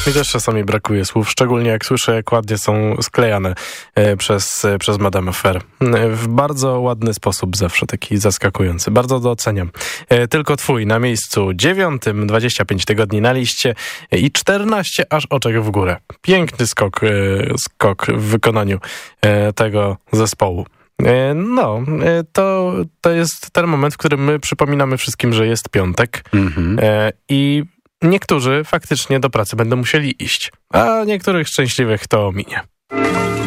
Mi też czasami brakuje słów, szczególnie jak słyszę, jak ładnie są sklejane przez Madame Fer. W bardzo ładny sposób zawsze, taki zaskakujący. Bardzo doceniam. Tylko twój na miejscu 9, 25 tygodni na liście i 14 aż oczek w górę. Piękny skok w wykonaniu tego zespołu. No, to jest ten moment, w którym my przypominamy wszystkim, że jest piątek i niektórzy faktycznie do pracy będą musieli iść, a niektórych szczęśliwych to minie.